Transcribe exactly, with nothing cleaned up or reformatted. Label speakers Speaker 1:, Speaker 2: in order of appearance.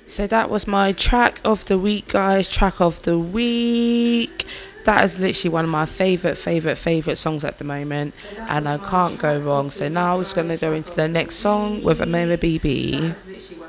Speaker 1: So that was my track of the week, guys. Track of the week. That is literally one of my favourite, favourite, favourite songs at the moment. And I can't go wrong. So now I'm just going to go into the next song with Amira B B.